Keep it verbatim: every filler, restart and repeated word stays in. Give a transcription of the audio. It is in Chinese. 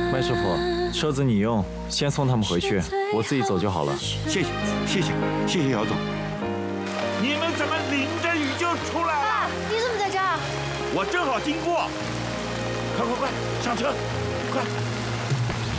麦师傅，车子你用，先送他们回去，我自己走就好了。 谢谢，谢谢，谢谢姚总。你们怎么淋着雨就出来了？ 爸，你怎么在这儿？ 我正好经过。快快快，上车，快！